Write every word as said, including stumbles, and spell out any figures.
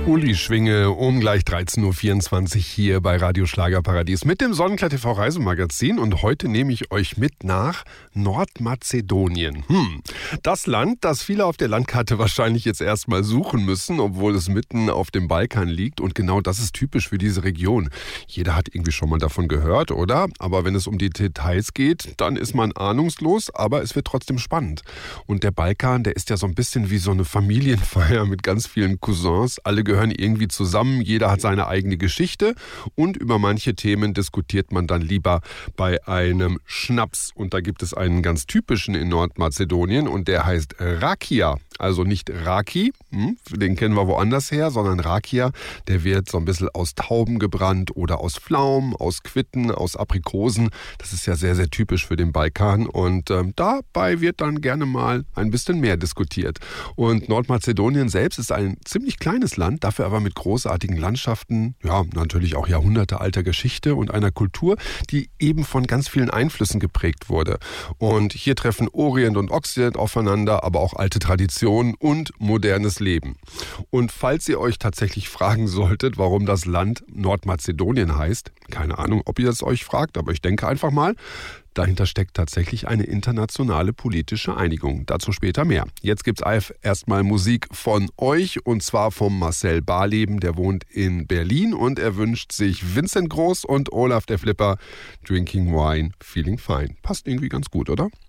Uli Schwinge um gleich dreizehn Uhr vierundzwanzig hier bei Radio Schlagerparadies mit dem Sonnenklar T V Reisemagazin, und heute nehme ich euch mit nach Nordmazedonien. Hm. Das Land, das viele auf der Landkarte wahrscheinlich jetzt erstmal suchen müssen, obwohl es mitten auf dem Balkan liegt, und genau das ist typisch für diese Region. Jeder hat irgendwie schon mal davon gehört, oder? Aber wenn es um die Details geht, dann ist man ahnungslos, aber es wird trotzdem spannend. Und der Balkan, der ist ja so ein bisschen wie so eine Familienfeier mit ganz vielen Cousins. Alle gehören irgendwie zusammen, jeder hat seine eigene Geschichte, und über manche Themen diskutiert man dann lieber bei einem Schnaps. Und da gibt es einen ganz typischen in Nordmazedonien, und der heißt Rakia. Also nicht Raki, den kennen wir woanders her, sondern Rakia, der wird so ein bisschen aus Tauben gebrannt oder aus Pflaumen, aus Quitten, aus Aprikosen. Das ist ja sehr, sehr typisch für den Balkan, und ähm, dabei wird dann gerne mal ein bisschen mehr diskutiert. Und Nordmazedonien selbst ist ein ziemlich kleines Land, dafür aber mit großartigen Landschaften, ja, natürlich auch Jahrhunderte alter Geschichte und einer Kultur, die eben von ganz vielen Einflüssen geprägt wurde. Und hier treffen Orient und Okzident aufeinander, aber auch alte Traditionen und modernes Leben. Und falls ihr euch tatsächlich fragen solltet, warum das Land Nordmazedonien heißt, keine Ahnung, ob ihr es euch fragt, aber ich denke einfach mal, dahinter steckt tatsächlich eine internationale politische Einigung. Dazu später mehr. Jetzt gibt's erstmal Musik von euch, und zwar vom Marcel Barleben, der wohnt in Berlin, und er wünscht sich Vincent Groß und Olaf der Flipper, Drinking Wine, Feeling Fine. Passt irgendwie ganz gut, oder?